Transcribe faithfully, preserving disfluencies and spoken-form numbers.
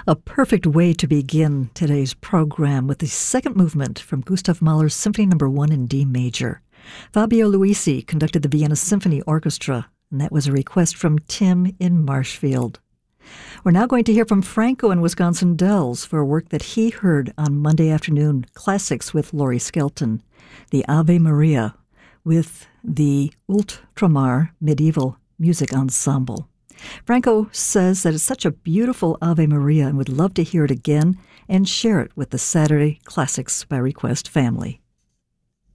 A perfect way to begin today's program with the second movement from Gustav Mahler's Symphony Number One in D major. Fabio Luisi conducted the Vienna Symphony Orchestra, and that was a request from Tim in Marshfield. We're now going to hear from Franco in Wisconsin Dells for a work that he heard on Monday afternoon, Classics with Laurie Skelton, the Ave Maria with the Ultramar Medieval Music Ensemble. Franco says that it's such a beautiful Ave Maria and would love to hear it again and share it with the Saturday Classics by Request family.